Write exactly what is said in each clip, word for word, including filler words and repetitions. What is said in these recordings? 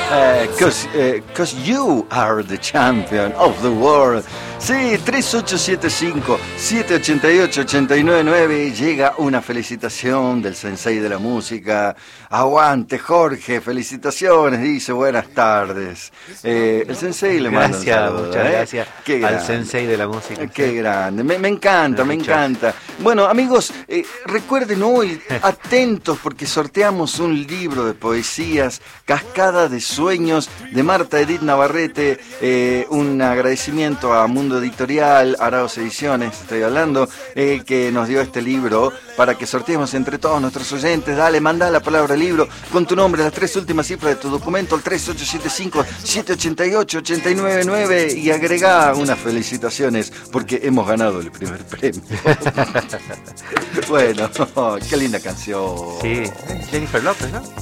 Because uh, you are the champion of the world. Sí, tres ocho siete cinco, siete ocho ocho, ocho nueve nueve. Llega una felicitación del sensei de la música. Aguante, Jorge, felicitaciones. Dice, buenas tardes. Eh, el sensei le manda un saludo. Muchas ¿eh? gracias Qué al grande. Sensei de la música. Qué grande. Me, me encanta, me Muchas. encanta. Bueno, amigos, eh, recuerden hoy, atentos, porque sorteamos un libro de poesías, Cascada de Sueños, de Marta Edith Navarrete. Eh, un agradecimiento a Mundo Editorial, Arauz Ediciones, estoy hablando, eh, que nos dio este libro para que sorteemos entre todos nuestros oyentes. Dale, manda la palabra libro con tu nombre, las tres últimas cifras de tu documento, el tres ocho siete cinco, siete ocho ocho, ocho nueve nueve, y agregá unas felicitaciones porque hemos ganado el primer premio. Bueno, qué linda canción. Sí, Jennifer López, ¿no?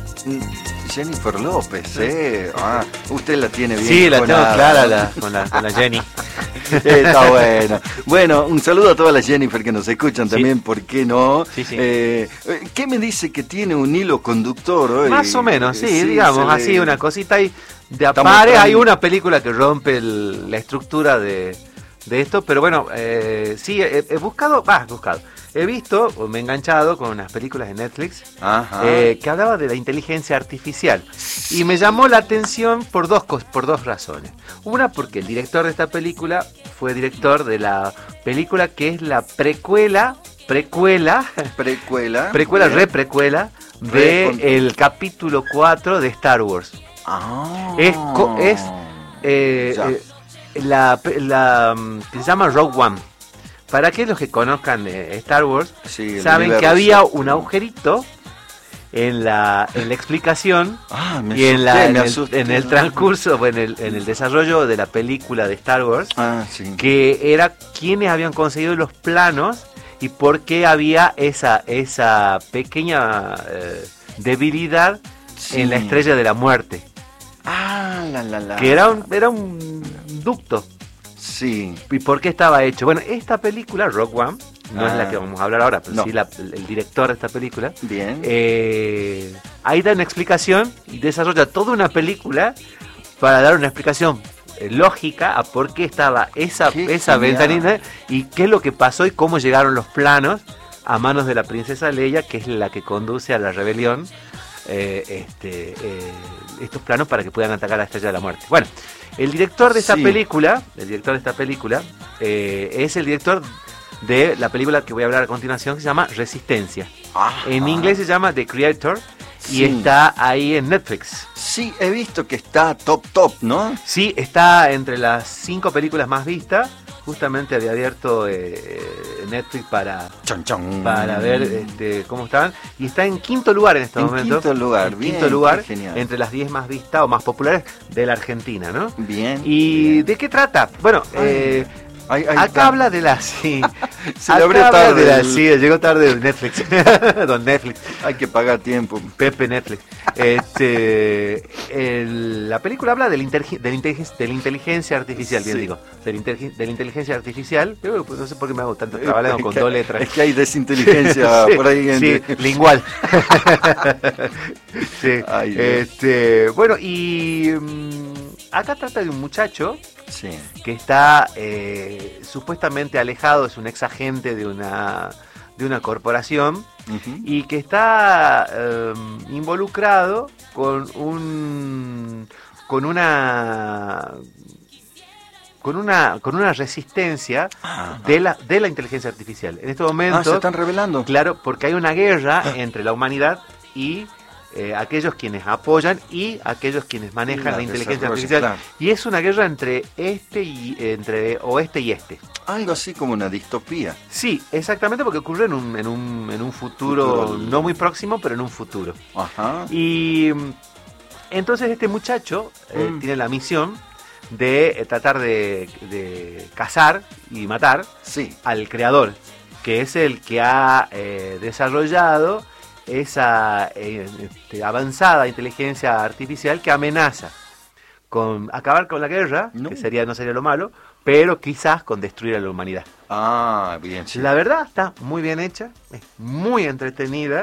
Jennifer López, ¿eh? Ah, usted la tiene bien. Sí, la tengo conada. clara la, con, la, con la Jenny. Está bueno. Bueno, un saludo a todas las Jennifer que nos escuchan Sí. también, ¿por qué no? Sí, sí. Eh, ¿Qué me dice que tiene un hilo conductor hoy? Más o menos, sí, Sí, digamos, se le- así una cosita y de Está apare mostrando- hay una película que rompe el- la estructura de, de esto, pero bueno, eh, sí, he, he buscado, va, he buscado, he visto, o me he enganchado con unas películas de Netflix Ajá. eh, que hablaba de la inteligencia artificial y me llamó la atención por dos cos- por dos razones. Una, porque el director de esta película fue director de la película que es la precuela, precuela, Precuela. precuela, Bien. reprecuela Re con- de el capítulo cuatro de Star Wars. Ah. Es co- es, Eh, Ya. eh, la, la mm, que se llama Rogue One. Para aquellos que conozcan eh, Star Wars, Sí, el saben que universo. había un agujerito en la, en la explicación Ah, me y en, la, asusté, en, me el, asusté. en el transcurso, o en el, en el desarrollo de la película de Star Wars, Ah, sí. que era quiénes habían conseguido los planos y por qué había esa, esa pequeña eh, debilidad Sí. en la Estrella de la Muerte, Ah, la, la, la. que era un, era un ducto. Sí. ¿Y por qué estaba hecho? Bueno, esta película, Rogue One, no Ah. es la que vamos a hablar ahora, pero No. sí la- el director de esta película, Bien. eh, ahí da una explicación y desarrolla toda una película para dar una explicación eh, lógica a por qué estaba esa, Qué esa genial. ventanita y qué es lo que pasó y cómo llegaron los planos a manos de la princesa Leia, que es la que conduce a la rebelión, eh, este, eh, estos planos para que puedan atacar a la Estrella de la Muerte. Bueno, el director de esta Sí. película, el director de esta película, eh, es el director de la película que voy a hablar a continuación, que se llama Resistencia. Ajá. En inglés se llama The Creator y Sí. está ahí en Netflix. Sí, he visto que está top top, ¿no? Sí, está entre las cinco películas más vistas. Justamente había abierto eh, Netflix para, Chon, chon. para ver este, cómo estaban. Y está en quinto lugar en este En momento. quinto lugar, En bien, quinto lugar, qué genial. entre las diez más vistas o más populares de la Argentina, ¿no? Bien. ¿Y bien. de qué trata? Bueno, Ay, eh, Ahí- ahí acá está. habla de la... Sí, Se le acá abrió habla tarde de la- el- Sí, llegó tarde Netflix. Don Netflix. Hay que pagar tiempo. Pepe Netflix. Este, el- la película habla de la, intergi- de la inteligencia, de la inteligencia artificial, bien Sí. digo. De la, intergi- de la inteligencia artificial. Yo, pues, no sé por qué me hago tanto trabajo Es con que- dos letras. Es que hay desinteligencia Sí, por ahí. En sí, lingual. Sí. Ay, Dios. Este, bueno, y mm, acá trata de un muchacho Sí. que está eh, supuestamente alejado, es un ex agente de una, de una corporación Ujú. y que está eh, involucrado con un con una con una con una resistencia Ajá. de la de la inteligencia artificial. En este momento, Ah, se están revelando. claro, porque hay una guerra entre la humanidad y eh, aquellos quienes apoyan y aquellos quienes manejan La la inteligencia desarrollan, artificial. Y es una guerra entre este y entre oeste y este. Algo así como una distopía. Sí, exactamente, porque ocurre en un, en un, en un futuro, Futuro. no muy próximo, pero en un futuro. Ajá. Y mm, entonces este muchacho eh, Mm. tiene la misión de eh, tratar de, de cazar y matar Sí. al creador, que es el que ha eh, desarrollado esa eh, este, avanzada inteligencia artificial que amenaza con acabar con la guerra, No. que sería no sería lo malo, pero quizás con destruir a la humanidad. Ah, bien. Sí. La verdad está muy bien hecha, es muy entretenida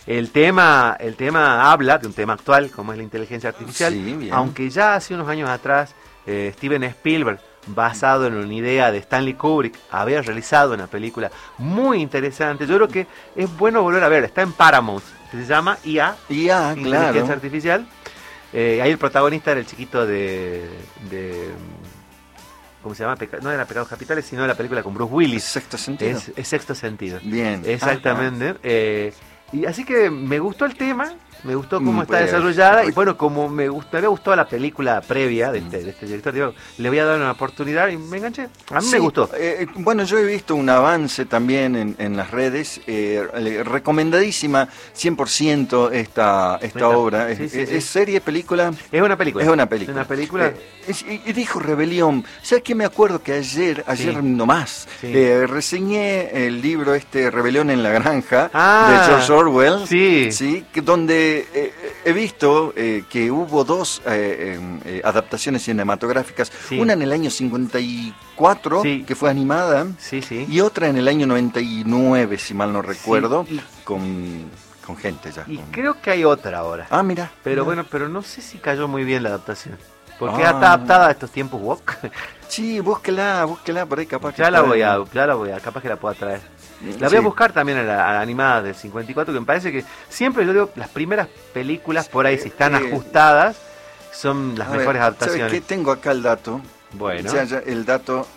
El tema, el tema habla de un tema actual, como es la inteligencia artificial, Sí, bien. aunque ya hace unos años atrás eh, Steven Spielberg, basado en una idea de Stanley Kubrick, había realizado una película muy interesante. Yo creo que es bueno volver a ver, está en Paramount, que se llama I A, I A, Inteligencia claro. Artificial. Eh, ahí el protagonista era el chiquito de, de ¿cómo se llama? Peca- no era Pecados Capitales, sino de la película con Bruce Willis. Sexto sentido. Es, es Sexto Sentido. Bien. Exactamente. Eh, y así que me gustó el tema, me gustó cómo Mm, está pues, desarrollada pues- y bueno, como me, gust- me había gustado la película previa de este, de este director, digo, le voy a dar una oportunidad y me enganché. A mí Sí, me gustó. eh, bueno, yo he visto un avance también en, en las redes, eh, le- recomendadísima cien por ciento esta, esta Esta- obra. sí, es, sí, es- sí. es serie, película. Es una película. Es una película. Una película. Eh, es- y, y dijo Rebelión. ¿Sabes qué? Me acuerdo que ayer, ayer Sí. nomás, Sí. eh, reseñé el libro este Rebelión en la Granja Ah, de George Orwell. sí. Sí, que donde eh, he visto eh, que hubo dos eh, eh, adaptaciones cinematográficas. Sí. Una en el año cincuenta y cuatro, Sí. que fue animada, Sí, sí. y otra en el año noventa y nueve, si mal no recuerdo, y- con, con gente ya. Y con- creo que hay otra ahora. Ah, mira. Pero mira. bueno, pero no sé si cayó muy bien la adaptación. Porque Ah. está adaptada a estos tiempos woke. Sí, búsquela, búsquela por ahí capaz que Ya la está voy en- a, ya la voy a, capaz que la pueda traer. La voy Sí. a buscar también a la, a la animada del cincuenta y cuatro, que me parece que siempre yo digo, las primeras películas por ahí, si están Eh, ajustadas, son las A ver, mejores ¿sabes adaptaciones. qué? Tengo acá el dato. Bueno, Ya, ya, el dato.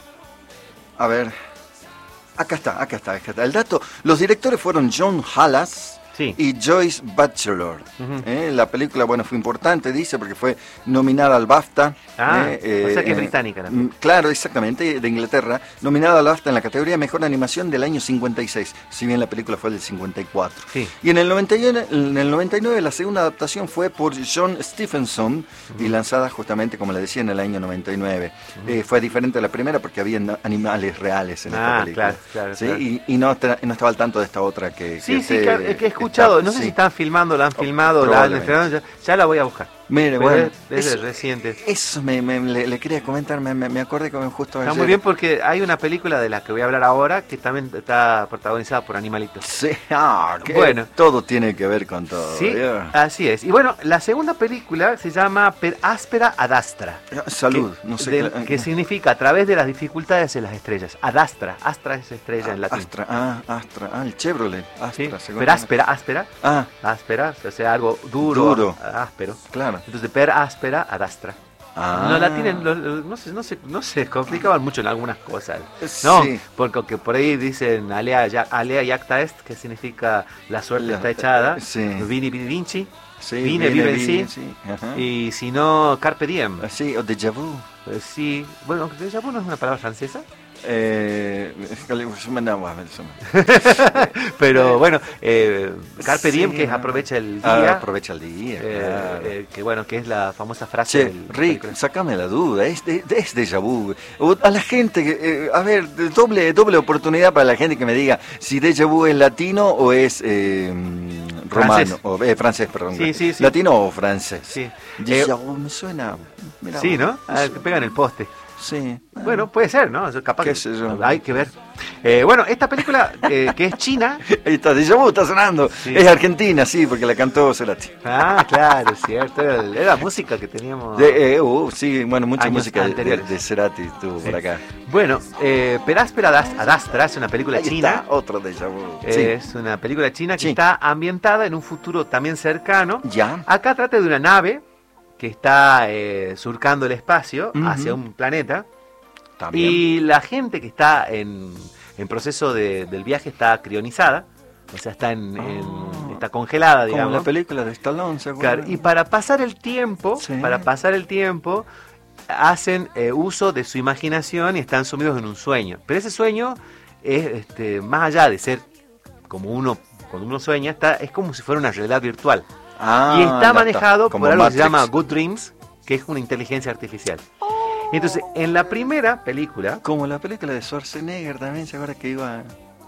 A ver. Acá está, acá está, acá está. El dato. Los directores fueron John Hallas sí. y Joyce Batchelor. Ujú. Eh, La película, bueno, fue importante, dice, porque fue nominada al BAFTA. Ah, eh, o sea que es eh, británica la mm, película. Claro, exactamente, de Inglaterra. Nominada al BAFTA en la categoría Mejor Animación del año cincuenta y seis, si bien la película fue del cincuenta y cuatro. Sí. Y en el, noventa y uno, en el noventa y nueve la segunda adaptación fue por John Stephenson y lanzada justamente, como le decía, en el año noventa y nueve. Eh, fue diferente a la primera porque había na- animales reales en esta Ah, película. claro, claro, ¿Sí? claro. Y, y no, tra- no estaba al tanto de esta otra que... Sí, que sí, usted que, que he escuchado. está- No sé sí. si están filmando, la han Oh, filmado, la han probablemente. estrenado, ya, ya la voy a buscar. Mire, Pero bueno, es, es eso, reciente. eso me, me- le, le quería comentar, me, me, me acordé que justo Está ayer- muy bien porque hay una película de la que voy a hablar ahora que también está protagonizada por animalitos. Sí, ah, que Bueno. todo tiene que ver con todo. Sí, ¿ya? así es. Y bueno, la segunda película se llama Per Aspera ad Astra. Salud, que, no sé del- qué- que significa a través de las dificultades en las estrellas. Ad Astra. Astra es estrella en latín. Astra, ah, Astra, ah, el Chevrolet, Sí, Astra, según- per áspera, áspera, Ah, áspera, o sea, algo duro, Duro. áspero. claro. Entonces, per áspera ad Astra. Ah. No la tienen, lo- lo- no se, no se, no se complicaban mucho en algunas cosas. No, Sí. porque por ahí dicen alea, ya- alea iacta est, que significa la suerte La- está echada. sí. Vini vidi vinci. Sí, Vine, vive en sí. sí, ajá. Y si no, carpe diem. Sí, o déjà vu. Eh, sí, bueno, déjà vu no es una palabra francesa. Eh, es- no, bueno, eso no. Pero bueno, eh, carpe diem, Sí, que es no. aprovecha el Ah, día. aprovecha el día. eh, claro. eh, que bueno, que es la famosa frase Che, del Rick, sacame la duda, es, de, es déjà vu. O a la gente, que, eh, a ver, de- doble, doble oportunidad para la gente que me diga si déjà vu es latino o es eh, romano, Francés. o eh, francés, perdón. Sí, sí, sí. Latino o francés. Sí. Déjà Eh, vu me suena. Mirá Sí, vos, ¿no? me Ah, que suena. pega en el poste. Sí. Bueno, puede ser, ¿no? Eso capaz Qué que- sé yo. hay que ver. Eh, bueno, esta película eh, que es china. Ahí está, déjà vu está sonando. Sí. Es argentina, sí, porque la cantó Cerati. Ah, claro, es cierto. Era, era música que teníamos. De, eh, uh, sí, bueno, mucha Años música de, de, anteriores. de Cerati estuvo Sí. por acá. Bueno, eh, Per Áspera ad Astra es una película Ahí china. está, otro déjà vu. Eh, Es una película china que Sí. está ambientada en un futuro también cercano. Sí. Ya. Acá trata de una nave que está eh, surcando el espacio Ujú. hacia un planeta. También. Y la gente que está en, en proceso de- del viaje está crionizada, o sea, está, en, en- Ah. está congelada, Como digamos. la película de Stallone, ¿se Claro, acuerdan? y para pasar el tiempo, Sí. para pasar el tiempo, hacen eh, uso de su imaginación y están sumidos en un sueño. Pero ese sueño es, este, más allá de ser como uno, cuando uno sueña, está, es como si fuera una realidad virtual. Ah, Y está ya manejado como por algo que se Matrix. llama Good Dreams, que es una inteligencia artificial. Entonces, en la primera película, Como la película de Schwarzenegger también, ¿se acuerda que iba...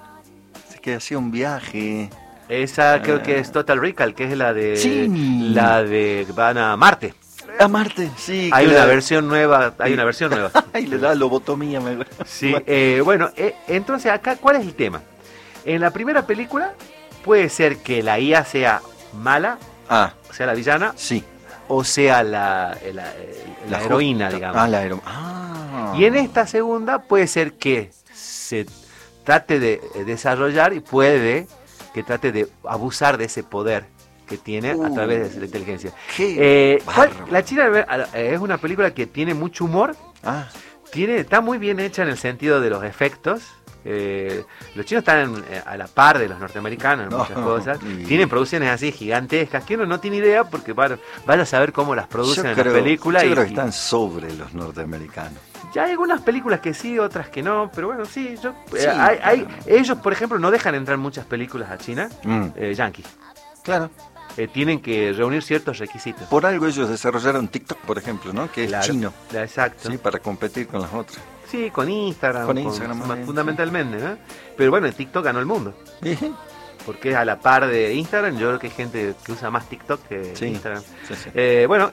que hacía un viaje? esa creo Ah. que es Total Recall, que es la de Sí. la de van a Marte. A Marte, sí. Hay que una la- versión nueva, hay una versión nueva. Ay, le da lobotomía, me Sí, eh, bueno, eh, entonces acá, ¿cuál es el tema? En la primera película, puede ser que la I A sea mala, Ah, sea la villana, sí. o sea la, la, la, la heroína, justa- digamos. Ah, la heroína. Ah. Y en esta segunda puede ser que se trate de desarrollar y puede que trate de abusar de ese poder que tiene Uh, a través de la inteligencia. Qué Eh, ¿cuál- bárbaro. La China eh, es una película que tiene mucho humor, Ah, tiene, está muy bien hecha en el sentido de los efectos. Eh, los chinos están eh, a la par de los norteamericanos en No, muchas cosas. y- Tienen producciones así gigantescas que uno no tiene idea porque van, van a saber cómo las producen yo en creo, las películas. yo y, creo que y están sobre los norteamericanos. ya hay algunas películas que sí, otras que no, pero bueno, sí, yo, eh, Sí, hay, hay- claro. ellos, por ejemplo, no dejan entrar muchas películas a China, Mm, eh, yanquis. claro. Eh, tienen que reunir ciertos requisitos. Por algo ellos desarrollaron TikTok, por ejemplo, ¿no? Que es Claro, chino. Exacto. Sí, para competir con las otras. Sí, con Instagram, Con con- Instagram, funda- sí. fundamentalmente, ¿no? Pero bueno, TikTok ganó el mundo. Bien. Porque es a la par de Instagram. Yo creo que hay gente que usa más TikTok que Sí, Instagram. sí, sí. Eh, bueno,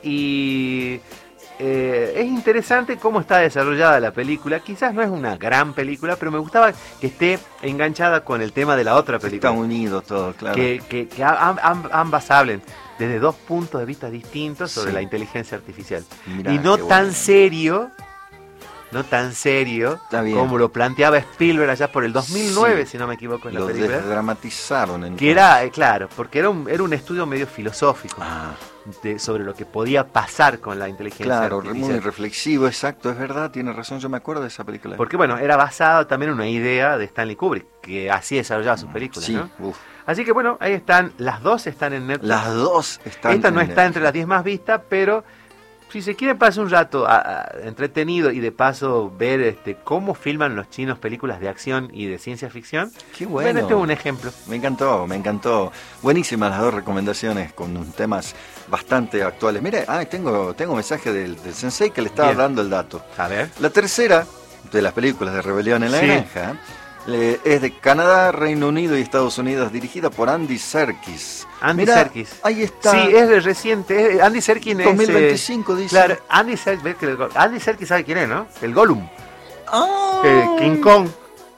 y eh, es interesante cómo está desarrollada la película. Quizás no es una gran película, pero me gustaba que esté enganchada con el tema de la otra película. Está unido todo, claro. Que, que, que am- am- ambas hablen desde dos puntos de vista distintos sobre Sí. la inteligencia artificial. Mirá, y no qué tan bueno. serio, no tan serio Está bien. como lo planteaba Spielberg allá por el dos mil nueve, Sí. si no me equivoco, en la Lo película. desdramatizaron. En Que era, eh, claro, porque era un, era un estudio medio filosófico Ah, de- sobre lo que podía pasar con la inteligencia claro, artificial. muy reflexivo, exacto, es verdad, tiene razón, yo me acuerdo de esa película. Porque bueno, era basado también en una idea de Stanley Kubrick, que así desarrollaba sus películas, Sí, ¿no? uf. Así que bueno, ahí están, las dos están en Netflix. Las dos están. Esta no en está el- entre las diez más vistas, pero si se quiere pasar un rato a- a- entretenido y de paso ver este cómo filman los chinos películas de acción y de ciencia ficción, Qué bueno. este es un ejemplo. Me encantó, me encantó. Buenísimas las dos recomendaciones con un temas bastante actuales. Mire, ah, tengo, tengo mensaje del, del sensei que le estaba Bien. dando el dato. A ver. La tercera de las películas de Rebelión en la Sí. Granja eh, es de Canadá, Reino Unido y Estados Unidos, dirigida por Andy Serkis. Andy Mirá, Serkis. Ahí está. Sí, es de reciente. es- Andy Serkis es... dos mil eh, veinticinco dice. Claro, Andy Serkis, Andy Serkis sabe quién es, ¿no? El Gollum. Ah. Eh, King Kong.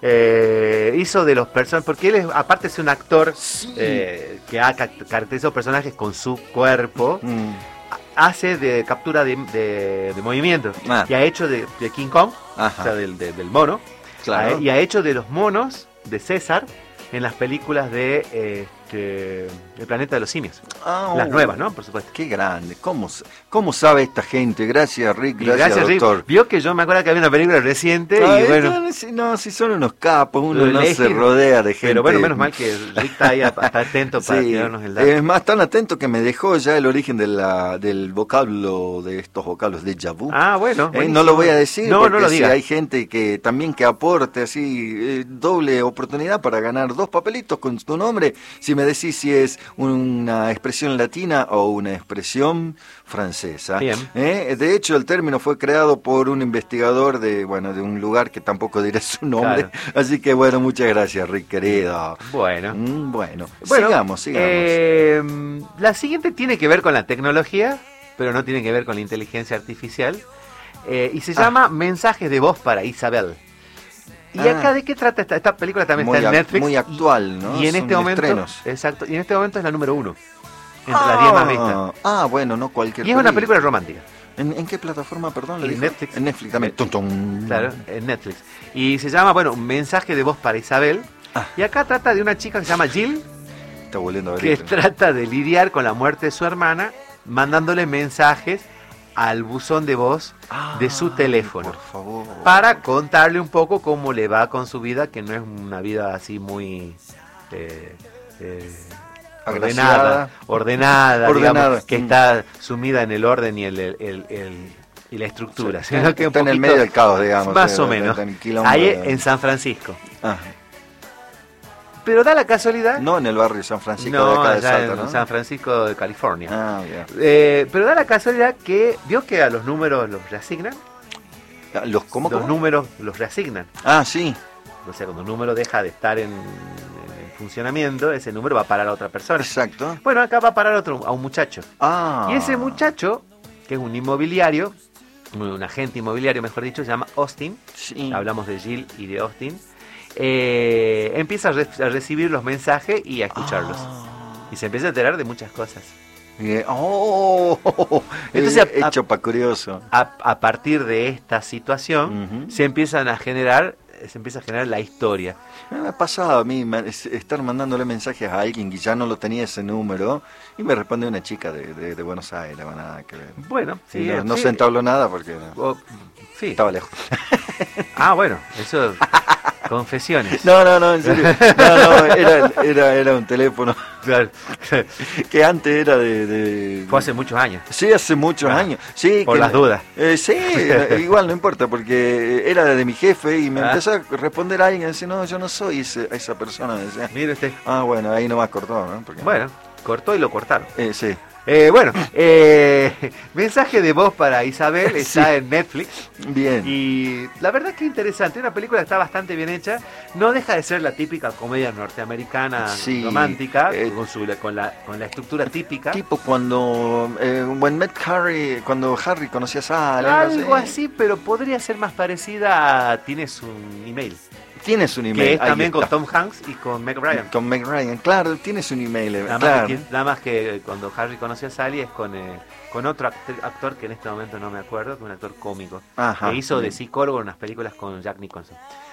eh, hizo de los personajes, porque él es, aparte es un actor Sí. eh, que ha ca- caracterizado personajes con su cuerpo, Mm. hace de captura de, de, de movimiento, Ah. y ha hecho de, de King Kong, Ajá. o sea, del, de- del mono, Claro. ha- y ha hecho de los monos de César en las películas de este, El planeta de los simios, Ah, las oh. nuevas, ¿no? Por supuesto. Qué grande. ¿Cómo, s- cómo sabe esta gente? Gracias, Rick. Y Gracias, gracias, Rick. doctor. Vio que yo me acuerdo que había una película reciente Ay, y bueno, no, si, no, si son unos capos, uno Lo no elegí, se rodea de gente. pero bueno, menos mal que Rick está ahí a- está atento para Sí, tirarnos el dato. es más, tan atento que me dejó ya el origen de la, del vocablo, de estos vocablos de vu. Ah, bueno. Eh, buenísimo. no lo voy a decir No, porque no lo si diga. hay gente que también que aporte así eh, doble oportunidad para ganar dos papelitos con tu nombre, si me decís si es una expresión latina o una expresión francesa. Bien. Eh, De hecho, el término fue creado por un investigador de, bueno, de un lugar que tampoco diré su nombre, Claro. así que bueno, muchas gracias, Rick, querido. Bueno. Mm, bueno, Bueno, sigamos, sigamos. eh, la siguiente tiene que ver con la tecnología, pero no tiene que ver con la inteligencia artificial. eh, y se Ah. llama Mensajes de voz para Isabel. ¿Y Ah. acá de qué trata esta, esta película? También Muy está en ac- Netflix. muy y- actual, ¿no? Y, en Son este momento. estrenos. Exacto. Y en este momento es la número uno. Entre las diez más vistas. Ah, bueno, no cualquier Y es una película romántica. ¿En, en qué plataforma, perdón? le En dijo? Netflix. En Netflix también. Tum, tum. Claro, en Netflix. Y se llama, bueno, Mensaje de voz para Isabel. Ah. Y acá trata de una chica que se llama Jill, Está volviendo a ver. que esto. trata de lidiar con la muerte de su hermana, mandándole mensajes al buzón de voz de su Ay, teléfono, por favor. para contarle un poco cómo le va con su vida, que no es una vida así muy eh, eh, Agraciada. ordenada, ordenada, Ordenada. digamos, que Mm. está sumida en el orden y el, el- el- el- y la estructura, Sí, sino que un está en el poquito- medio del caos, digamos. más sí, o está- menos. está en quilombo Ahí de- en San Francisco. Ah, Pero da la casualidad. no en el barrio San Francisco No, de acá de allá Salta, en ¿no? San Francisco de California. Ah, ya. Eh, pero da la casualidad que vio que a los números los reasignan. Ah, ¿Los cómo, Los cómo? números los reasignan. Ah, sí. O sea, cuando un número deja de estar en, en funcionamiento, ese número va a parar a otra persona. Exacto. Bueno, acá va a parar a, otro, a un muchacho. Ah. Y ese muchacho, que es un inmobiliario, un agente inmobiliario, mejor dicho, se llama Austin. Sí. Hablamos de Jill y de Austin. eh, empieza a, re- a recibir los mensajes y a escucharlos. Ah. Y se empieza a enterar de muchas cosas. Eh, oh, Entonces, eh, a- hecho pa' curioso. A, a partir de esta situación, Ujú. se empiezan a generar, se empieza a generar la historia. Me ha pasado a mí ma- es- estar mandándole mensajes a alguien que ya no lo tenía ese número y me responde una chica de, de, de Buenos Aires, bueno, nada que ver. Bueno, Sí, sí, no, no sí. se entabló nada porque O- sí. estaba lejos. Ah, bueno, eso. Confesiones. No, no, no, en serio. No, no, era, era, era un teléfono Claro. que antes era de... de- Fue hace muchos años. Sí, hace muchos Ah, años. Sí, por que- las dudas. Eh, sí, eh, igual no importa, porque era de mi jefe y me Ah. empezó a responder a alguien y decía, no, yo no soy ese- esa persona. Decía, Mire usted. ah, bueno, ahí nomás cortó, ¿no? Porque, Bueno, cortó y lo cortaron. Eh, sí. Eh, bueno, eh, mensaje de voz para Isabel, está Sí. en Netflix. Bien. Y la verdad que interesante, una película que está bastante bien hecha, no deja de ser la típica comedia norteamericana Sí, romántica, eh, con, su, con, la, con la estructura típica. Tipo cuando eh, when met Harry, cuando Harry conocía a Sally, Algo así, pero podría ser más parecida a Tienes un email, Tienes un email. que es ahí también con está. Tom Hanks y con Meg Ryan. Con Meg Ryan, claro, tienes un email, eh, Nada, claro. más que, nada más que cuando Harry conoció a Sally es con, eh, con otro actor, actor que en este momento no me acuerdo, que es un actor cómico, Ajá, que hizo de bien. psicólogo en unas películas con Jack Nicholson.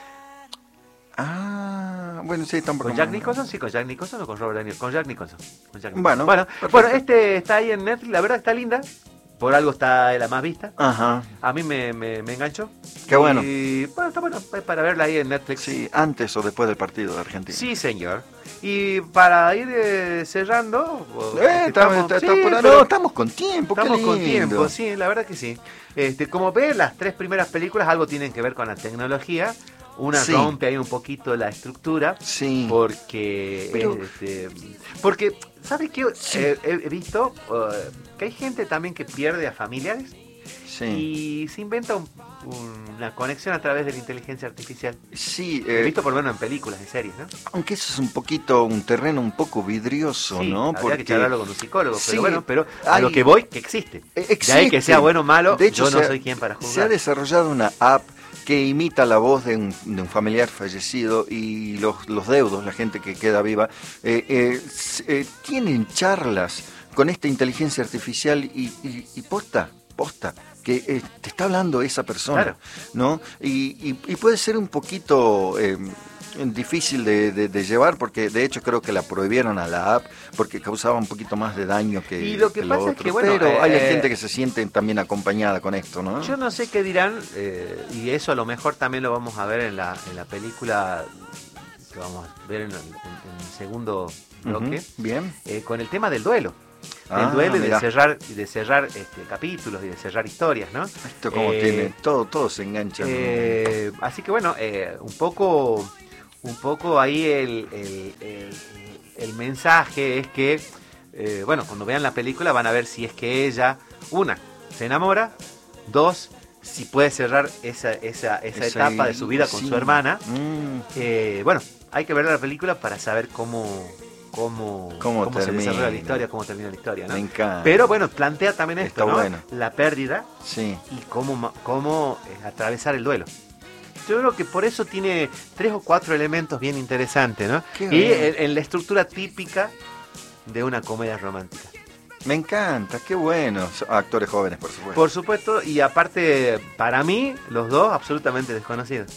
Ah, bueno, sí, tampoco. ¿Con Jack Nicholson? Sí, con Jack Nicholson o con Robert De Niro. Con Jack Nicholson. Con Jack Nicholson. Bueno, bueno, perfecto. bueno, este está ahí en Netflix, la verdad está linda. Por algo está la más vista. Ajá, A mí me, me, me enganchó. Qué bueno. Y bueno, está bueno es para verla ahí en Netflix. sí, antes o después del partido de Argentina. Sí, señor. Y para ir eh, cerrando... o- Eh, estamos, estamos- está- sí, está- pero no, estamos con tiempo, qué estamos con lindo. tiempo, sí, la verdad que sí. Este, como ves, las tres primeras películas algo tienen que ver con la tecnología. Una Sí. rompe ahí un poquito la estructura. Sí. Porque, Pero- este, porque ¿sabes qué? Sí. Eh, he, he visto uh, que hay gente también que pierde a familiares Sí, y se inventa un- una conexión a través de la inteligencia artificial. sí He eh, visto por lo menos en películas, en series, ¿no? aunque eso es un poquito, un terreno un poco vidrioso, Sí, ¿no? habría que charlarlo con un psicólogo, Sí, pero bueno, pero a hay- lo que voy, que existe. Eh, De ahí que sea bueno o malo, De hecho, yo no se ha- soy quien para Se ha juzgar. desarrollado una app que imita la voz de un, de un familiar fallecido y los, los deudos, la gente que queda viva, eh, eh, s- eh, tienen charlas con esta inteligencia artificial y, y- y posta, posta, que eh, te está hablando esa persona, Claro. ¿no? Y, y- y puede ser un poquito... eh, difícil de, de- de llevar porque de hecho creo que la prohibieron a la app porque causaba un poquito más de daño que, Y lo que lo pasa es otro. que, bueno, pero hay eh, gente que se siente también acompañada con esto, ¿no? Yo no sé qué dirán, eh, y eso a lo mejor también lo vamos a ver en la, en la película que vamos a ver en, en- en el segundo bloque, Ujú, bien. eh, con el tema del duelo. Ah, del duelo y de mirá. cerrar, y de cerrar este, capítulos y de cerrar historias, ¿no? Esto como Eh, tiene, todo, todo se engancha. ¿no? Eh, así que bueno, eh, un poco un poco ahí el, el, el- el mensaje es que, eh, bueno, cuando vean la película van a ver si es que ella, una, se enamora, dos, si puede cerrar esa, esa, esa Esa- etapa de su vida con sí. su hermana. Mm, Eh, bueno, hay que ver la película para saber cómo, cómo, Cómo se termina. desarrolla la historia, cómo termina la historia, ¿no? me encanta. Pero bueno, plantea también esto, Está ¿no? bueno. La pérdida Sí, y cómo, ma- cómo eh, atravesar el duelo. Yo creo que por eso tiene tres o cuatro elementos bien interesantes, ¿no? Qué Y bien. en, en la estructura típica de una comedia romántica. me encanta, qué bueno. Son actores jóvenes, por supuesto. Por supuesto, y aparte, para mí, los dos absolutamente desconocidos.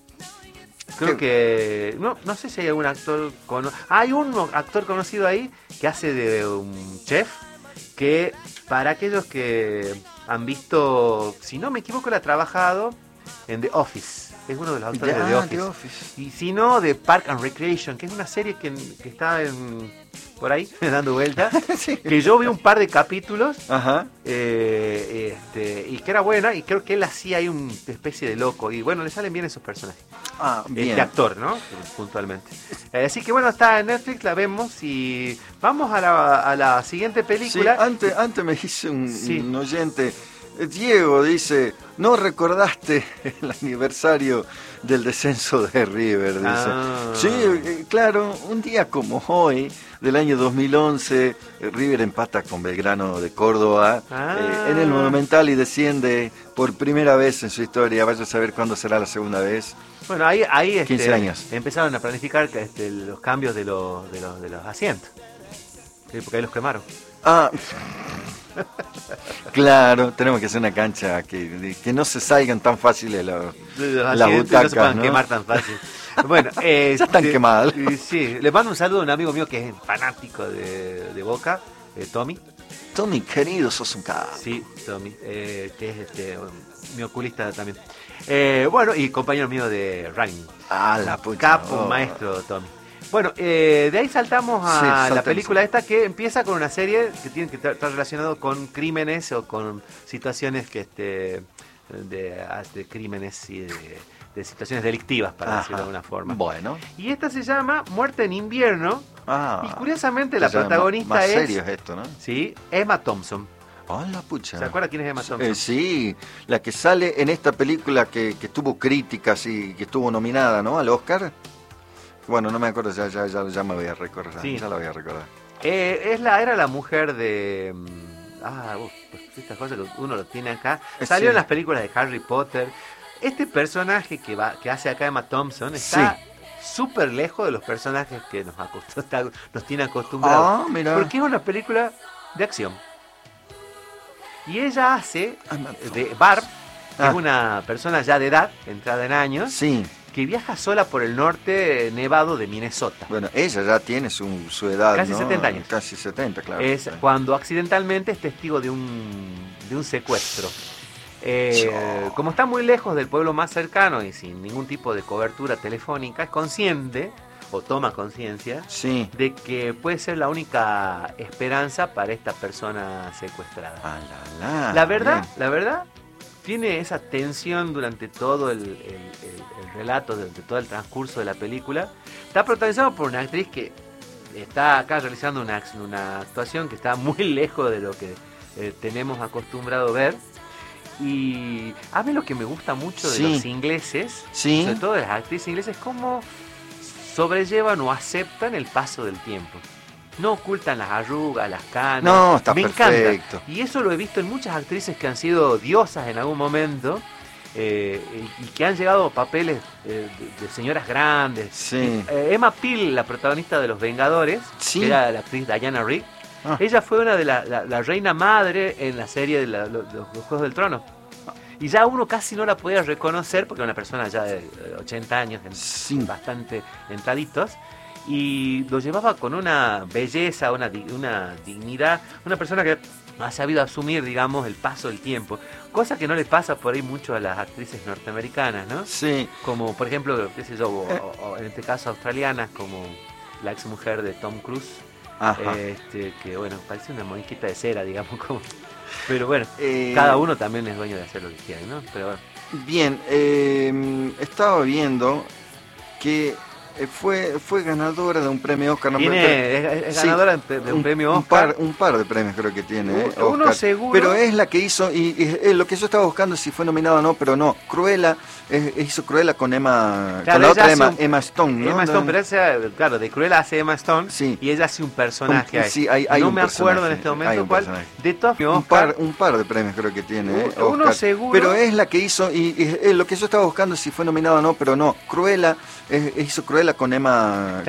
Creo que... No, no sé si hay algún actor... Cono hay un actor conocido ahí que hace de un chef que, para aquellos que han visto, si no me equivoco, él ha trabajado en The Office. Es uno de los actores Ya, de The Office. The Office. Y si no, de Park and Recreation, que es una serie que, que está en, por ahí dando vueltas. Sí. Que yo vi un par de capítulos Ajá. eh, este, y que era buena, y creo que él hacía ahí una especie de loco. Y bueno, le salen bien esos personajes. Ah, bien. Este actor, ¿no? Puntualmente. Eh, así que bueno, está en Netflix, la vemos y vamos a la, a la siguiente Sí, película. antes, antes me dice un, Sí. un oyente, eh, Diego dice, no recordaste el aniversario del descenso de River, dice. Ah. Sí, eh, claro, un día como hoy, del año dos mil once. River empata con Belgrano de Córdoba Ah. eh, en el Monumental y desciende por primera vez en su historia. Vaya a saber cuándo será la segunda vez. Bueno, ahí, ahí este, quince años. empezaron a planificar que, este, los cambios de los, de los, de los asientos. Sí, porque ahí los quemaron. Ah, claro, tenemos que hacer una cancha que, que no se salgan tan fáciles los, Los las asientos butacas, no se puedan ¿no? quemar tan fácil. Bueno, eh, Ya están este, quemadas. eh, Sí, le mando un saludo a un amigo mío que es fanático de, de Boca, eh, Tommy. Tommy, querido, sos un capo. Sí, Tommy, eh, que es este, um, mi oculista también. Eh, bueno, y compañero mío de running. Ah, la pucha. Capo, oh. maestro Tommy. Bueno, eh, de ahí saltamos a Sí, la saltemos. película esta que empieza con una serie que tiene que estar estar relacionado con crímenes o con situaciones que este de, de crímenes y de, de situaciones delictivas, para Ajá. decirlo de alguna forma. Bueno. Y esta se llama Muerte en invierno. Ah, Y curiosamente ya la más- protagonista más es serio es esto, ¿no? sí, Emma Thompson. Oh, la pucha. ¿Se acuerda quién es Emma Thompson? Eh, sí, la que sale en esta película que, que tuvo críticas y que estuvo nominada, ¿no? Al Oscar. Bueno, no me acuerdo, ya, ya, ya, ya me voy a recordar. Sí. Ya la voy a recordar. Eh, es la, era la mujer de... mm, Ah, uf, pues estas cosas que uno lo tiene acá. Eh, Salió sí. en las películas de Harry Potter. Este personaje que va que hace acá Emma Thompson está súper lejos de los personajes que nos, acost- nos tiene acostumbrados. Ah, mira. Porque es una película de acción. Y ella hace Emma Thompson. de Barb, que Ah. es una persona ya de edad, entrada en años, Sí, que viaja sola por el norte nevado de Minnesota. bueno, ella ya tiene su, su edad, Casi ¿no? setenta años. Casi setenta, claro. Es Sí. cuando accidentalmente es testigo de un, de un secuestro. Eh, Yo. como está muy lejos del pueblo más cercano y sin ningún tipo de cobertura telefónica, es consciente, o toma conciencia, Sí. de que puede ser la única esperanza para esta persona secuestrada. Ah, la, la, La verdad, bien. la verdad, tiene esa tensión durante todo el, el- el- el relato, durante todo el transcurso de la película. Está protagonizado por una actriz que está acá realizando una, una actuación que está muy lejos de lo que eh, tenemos acostumbrado ver. Y a mí lo que me gusta mucho de Sí. los ingleses, Sí. sobre todo de las actrices inglesas, es cómo sobrellevan o aceptan el paso del tiempo. No ocultan las arrugas, las canas. No, está Me perfecto. encanta. Y eso lo he visto en muchas actrices que han sido diosas en algún momento eh, y, y que han llegado a papeles eh, de, de señoras grandes. Sí. Eh, Emma Peel, la protagonista de Los Vengadores, Sí. que era la actriz Diana Rigg, Ah. ella fue una de la, la- la reina madre en la serie de la- lo- los, los Juegos del Trono. Y ya uno casi no la podía reconocer porque era una persona ya de eh, ochenta años, en- Sí. bastante entraditos, y lo llevaba con una belleza, una, di- una dignidad, una persona que ha sabido asumir, digamos, el paso del tiempo, cosa que no le pasa por ahí mucho a las actrices norteamericanas, ¿no? Sí. Como, por ejemplo, qué sé yo, o, o- o en este caso australianas, como la ex mujer de Tom Cruise, Ajá. este, que bueno, parece una moniquita de cera, digamos, como... Pero bueno, Eh, cada uno también es dueño de hacer lo que quiere, ¿no? Pero bueno. Bien, eh, estaba viendo que eh, fue, fue ganadora de un premio Oscar. ¿no? Tiene, Pero- es, es sí, ganadora de, de un, premio Oscar. Un par, un par de premios creo que tiene. eh, Uno Oscar. seguro. Pero es la que hizo, y, y, eh, lo que yo estaba buscando si fue nominada o no, pero no. Cruella, eh, hizo Cruella con Emma, Claro, con la ella otra hace Emma, un- Emma Stone, ¿no? Emma Stone, pero esa, claro, de Cruella hace Emma Stone Sí. y ella hace un personaje Un- ahí. sí, hay- hay no un me acuerdo en personaje, este hay momento un cuál. personaje. De todas un Oscar, par, un par de premios creo que tiene. eh, Uno Oscar. seguro. Pero es la que hizo, y, y, eh, lo que yo estaba buscando si fue nominada o no, pero no. Cruella, eh, hizo Cruella con Emma.